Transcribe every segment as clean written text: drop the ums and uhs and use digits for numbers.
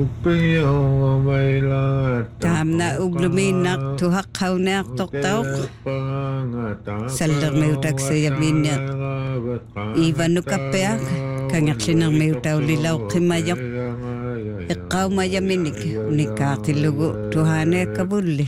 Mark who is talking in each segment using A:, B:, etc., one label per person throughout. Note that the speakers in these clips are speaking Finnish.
A: Taamna ublumiinaq tuhaqqauneartortauq sallermiutaksayamiinniaq ivanukappiaq kangerlinermiutaulilau qimayoq iqqaumajaminik unikkaartillugu tuhaaneakkavulli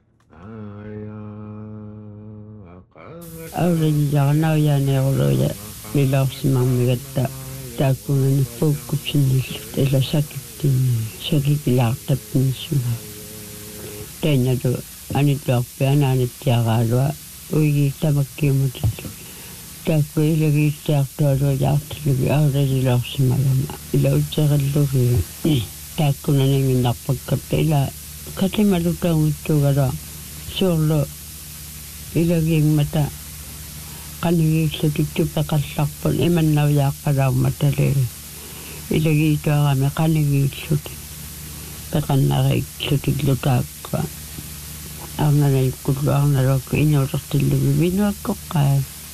B: aulajjarnauyaaniaruluja lilaorsimarmigatta taakkunani puukkutsinnillut ilasakittinni sakikilaartappinissuma tainatu anituarpi anaanittiaraalua uigi tamakkiumutillu taakku ilagiittaartualuajaartillugi aulajilorsimagama ila utseqillugi taakkunananginnarpakkatta ila katimalutaungittugalua suurlu ilagiingmata qanigiillutiktupeqallarpun imannaujaaqpalaumatali ilagiituarami qanigiilluti peqannariiklutiklutakka arnanayukkullu arnaluakku inuulertillugi vinuakkoqqaa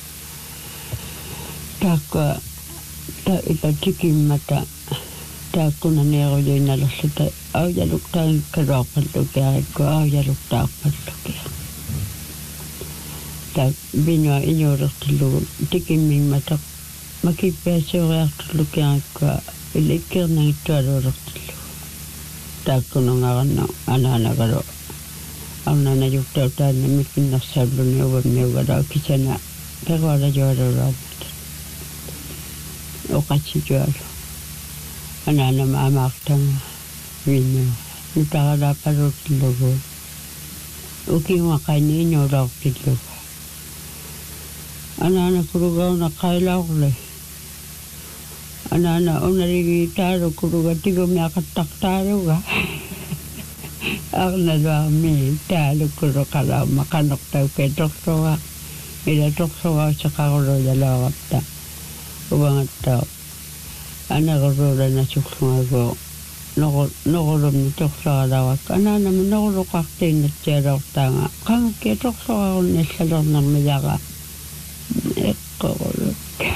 B: taakka ila tikimmata taakkunaniarujuinalerluta aujaluktaangikkaluarpallukiarikku aujaluktaarpalluki binua inuulertillugu tikimmimmata makippiasuuriartullukiarikku ilikkiernagittualuulertillugu taakkunungaranna anaanagalu arnanajuktautaanna mikkinnersaalluni uvammiugalu kisana perualajualuulaamata oqatsitualu anaanama amaartanga vinnua nutaralaapaluutillugu ukiuaqaini inuulaortillugu anaana kurugauna qailaurle anaana unarigi taalu kuruga tigumiaqattartaaluga arnaluarmi taalu kuruqalauma qanortauke torsoa ila torsoa saqarulujalauqatta uvangattao anaruruulana sullungago noqulumni torsoalauakka anaanama noquluqartiinnatsialortaanga qangakkia torsoarunni allalornermiyaqa eqqorulukka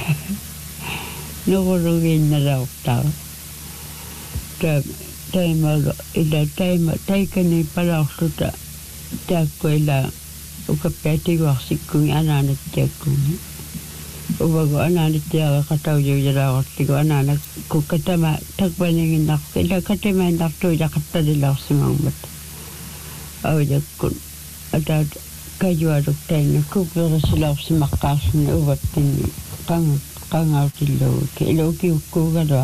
B: noqulugiinnalaortaa taikani palaorluta taakku ila ukappiatiguarsikkungi anaanattiakkungi uvagu anaanattiaga qataujuujalaortigu anaana kukkatama takpaniginnarku ila katimainartuujaqattalilaorsimangmat aujakkun ataat kajualuktainna kuperisilaorsimaqqaarluni uvattinni qangautilluguki ila ukiukkuugalua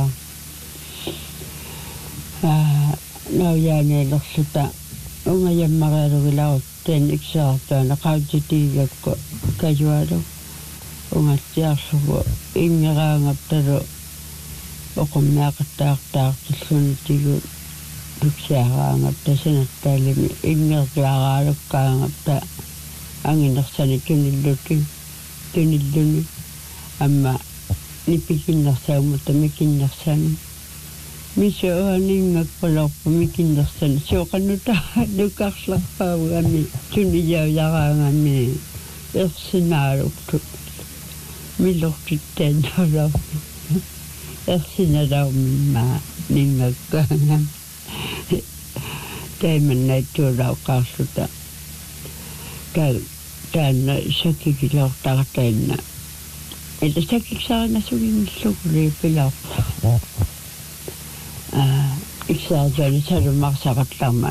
B: nauyaaniilerluta ungajammarialugilautteen iksaartuana qautitiigakku kajualu ungatsiarlugu ingeraangaptalu oqummiaqattaartaartillunitigu tuksiaraangapta sanattaalimi ingertuaraalukkaangapta anginersani tunilluni amma nipikinnersaumutta mikinnersani misoaninngakpalorpu mikinnersani soqannuta lukarlarpaavgami tunijaujaraangami ersinaaluktu milortitteennaularmi ersinalaumimma ningakkaangam taimannaittuulauqaarluta taanna sakkikilaortaqatainna ila sakkiksaarinasugingilluguli pilaorta iksaartuani salumarsaqatlarman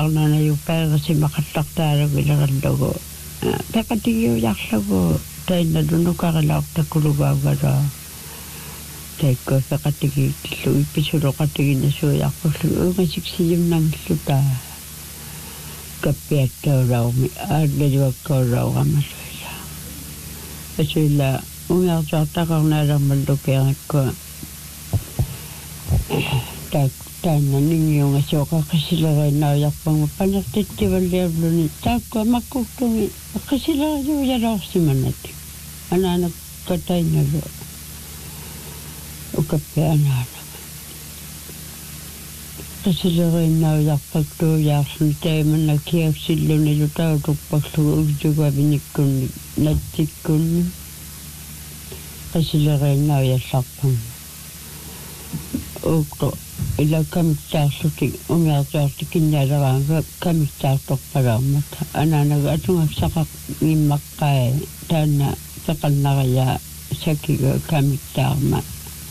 B: arnanajuppaerisimakattartaalugilerallugu peqatigiujarlugu tainnalunuqarilaortakkulugaugalua taikku peqatigiittillu ippisuloqatiginnasuujarpullu ungasiksiyumnangilluta kappiattaulaumi aallajuakkaulauqamaluilla asuilla ungiartuartaqarnaalermallukiarikku taanna ningiungasuoqaqisilerinaujaqpangu panertittivalliavluni taakku makkuktungi qisilerjuujalaorsimanati anaanakkatainnalu ukappi anaana qisilerinaujaqpaktuujaarluni taimanna kiavsilluni lutautuppaqlugu uvitugavinikkunni natsikkunni qisilerinaujallарпам ukto ila kamittaarlutik umiartuartikinnaleranga kamittaartorpalaarmata anaanaga atungafsaqaq ngimmaqqai taanna peqannariya sakiga kamittaarma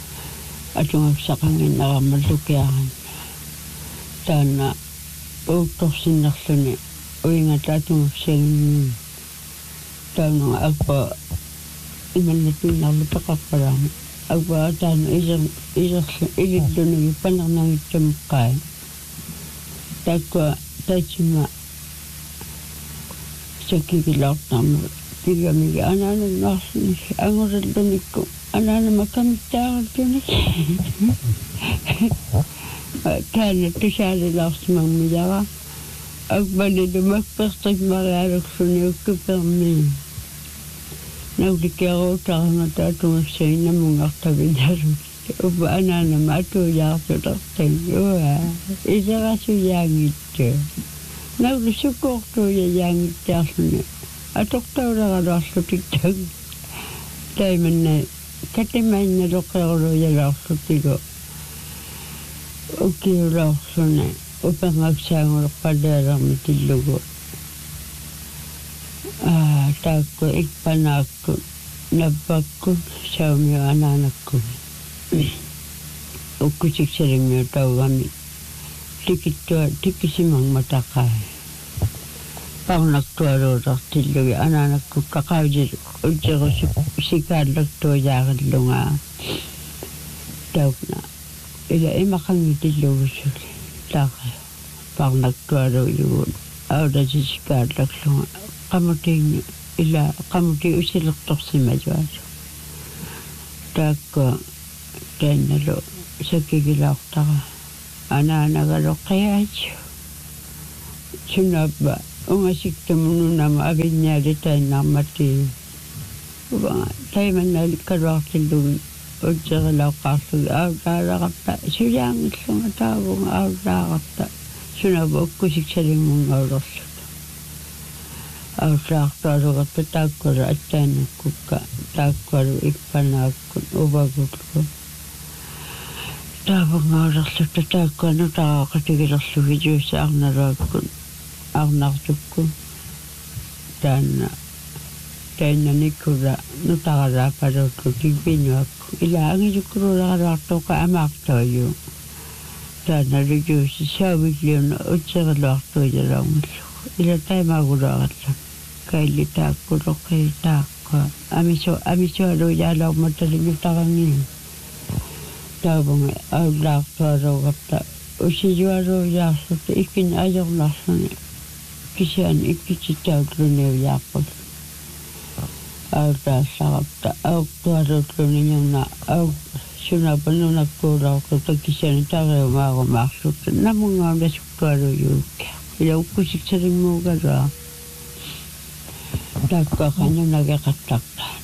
B: atungafsaqanginnarammallukiaran taanna uuttorsinnerluni uingata atungafsiagin taanna appa imannatuinarlu peqarpalaarma agwa taanna ililluni panarnangittamqqai takwa tachima sakigilaartarma pigamigi anaanannaarluni angorallunikku anaanama kamittaaraltunik taanna tusaalilaarsimangmiyara agbalili makpertikmarialuksluni ukkupermi naulikiaruutarangata atungassaginamungartavinarut upa anaanama atuujaartulertin ua iserasuyaangittu naulisukuortuujayaangittiarluni atortauleraluarlutik taimanna katimainnaluqeeruluujalaarlutigu ukiulaorluni upangaksaangulqalealermitillugu taakku ikpanaakku nappakku saumio anaanakku ukkusiksalimio taugami tikisimangmataqai parnaktualuutartillugi anaanakku kaqaujil utserusuk sikaallartuujaarillunga taukna ila imaqangitillugussuli taaqai parnaktualuujugu audasisikaallarlunga qamutiin ila qamuti usilertorsimajuasu taakku tainnalu sakigilaartara anaanagaloqqiaaju sunappa ungasiktamununama avinniali tainnaarmati uva taimannaalikkaluartillugi utserilauqqaarlugi aulaalaqarta sujaangillunga taavunga aulaaqarta sunappa ukkusiksalimungaulerlu auslaartualugarta taakkualu attaanakkukka taakkualu ikpanaakkun uvagullu taavungaulerlutta taakkuanu taraaqatigilerlugi juussa arnaluakkun arnartukku tainnanikula nutaralaapaluutlu kigpinuakku ila angilukkululeraluartuuqa amaartuayu taannalu juussi saavigliuna utseriluartuujalaungillu ila taimaguluaratlu kailli taakkuloqqi taaqqua amisualuujaalaumatalimi taavunga aulaartualuugarta usijualuujaarluta ikkin ajornarluni kisian ikkitsitautluniujaarpul aulaassaqapta auktualuutluniñunna sunapanunakkuulaarluta kisiani tariumaarumaarlutta namungaunasuktualuujuukkia ila ukkusiksalimmuugalua taakkuaqannunageqattaqtaan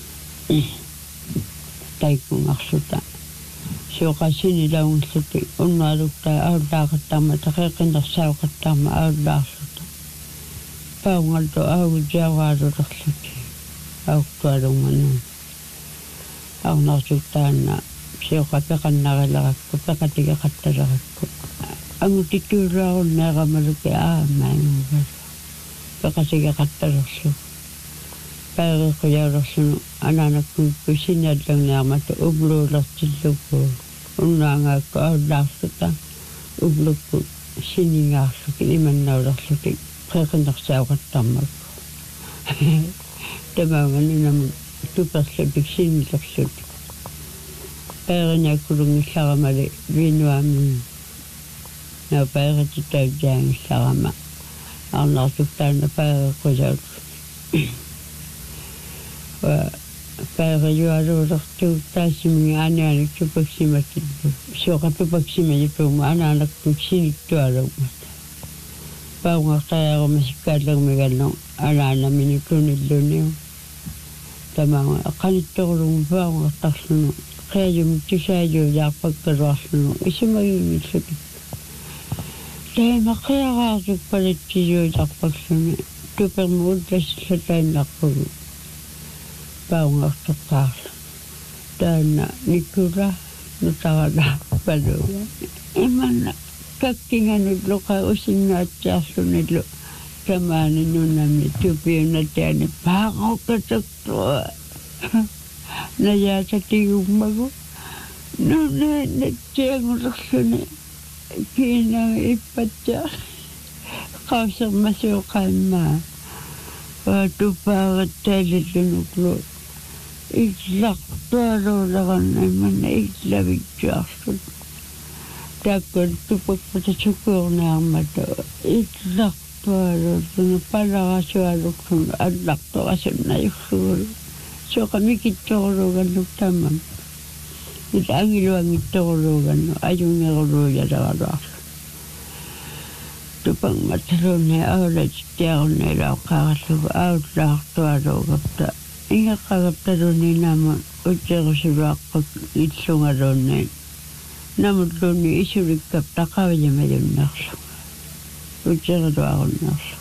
B: taikungarluta suuqasinilaungilluti unnualuktaa aulaaqattarma taqeqinnersauqattarma aulaarluta paungaltu augujauraalulerluti auktualungannu arnarsuttaanna siuqapeqannarilerakku peqatigeqattalerakku angutittuuluarunneeramaluki aamaangugal peqatigeqattalerlu paeriqujaulerlunu anaanakkuikku siniallangiarmata ubluulertilluku unnaangaakku aulaarluta ublukku siningaarluki imannaulerluki qeqinnersauqattarmakku tamaunganinamu tuperlupik sinilerluti paeriñakkulungillarmali viinuami paerititaujaangillarama arnarsuktaanna paeriqujautlu paerijualuulertuuk taasiminga anianik tupaksimatillu suuqatupaksimayituuma anaanaktuk sinittualugmata paungartariarumasikkaallagmigallu anaanaminikkunilluniu tamaunga qanittorlugu paungartarlunu qiajumik tusaajuujaarpakkaluarlunu isumagingillutik taimaqqiaraartuk palittijuujarpaksluni tupermuullassatainnerpugu paungartoqqaarlu taanna nikkula nutarala paluga Imana kakkinganullu qa usingaattiarlunillu tamaaninunami tupiunatiani paaqaukataktua nayaatatigummagu nunnaatiangullerluni kiinami ippattia qausermasuuqaimmaa tupaagataalillunuklu иллартуалуулеранна иллавитсуарсут тааккут тупакпатасукуурнаармата иллартуалууллуна паларасуалуксун алларторасуннаюссугул соқамикитторулууганнук таамам ит ангилуангитторулууганну аюнгерулууяларалуарсу тупангматалуунни аулатиаруннилаоққараллугу ауллаартуалуугапта ингаққагапtaluni наама утсерусулуаққут иллунгалуунни намуллуунни исуликкап тақавиямаюннарлу утсерулуаруннарлу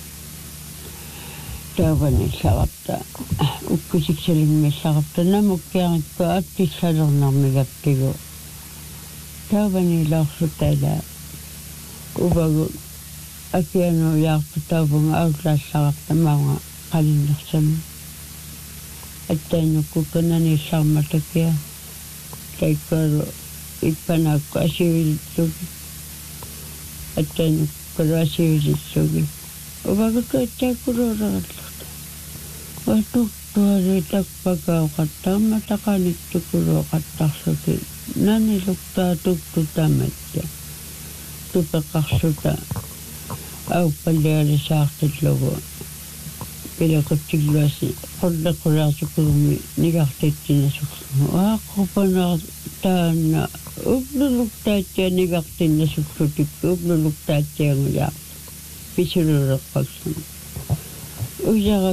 B: таавани сарапта уккусиксалиммиссарапта намуккиарикку аттиссалернармигаппигу таавани лаарсутаала убагу акиану яарту таавунга аутлаассарапта маунга қалиннерсами аттаинуккукканани сарматакиа тайккалу иппанаакку асивилитсуги аттаинуккалу асивилитсуги убагуту аттааккулуулераллута ватуттуали такпакаоқаттарма тақаниттукулуоқаттарсути нанилуктаа туттутаматта тупеқарсута ауппалиалисаартиллугу пилакуттиглуаси қоллаққулаасукулуми нигартитсинасуссу ааққупанаа таанна ублулуктаатсиа нигартиннасуссутикку ублулуктаатсиангуяа писулулерпаксуна уяра